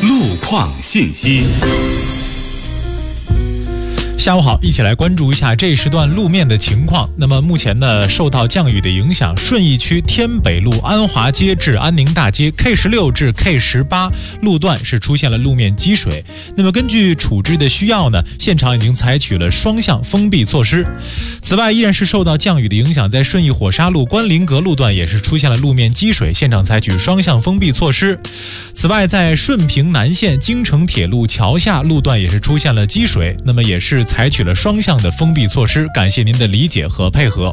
路况信息。 下午好，一起来关注一下这一时段路面的情况。那么目前呢，受到降雨的影响，顺义区天北路安华街至安宁大街 K16至 K18 路段是出现了路面积水。那么根据处置的需要呢，现场已经采取了双向封闭措施。此外，依然是受到降雨的影响，在顺义火沙路关林阁路段也是出现了路面积水，现场采取双向封闭措施。此外，在顺平南线京承铁路桥下路段也是出现了积水，那么也是采取了双向的封闭措施，感谢您的理解和配合。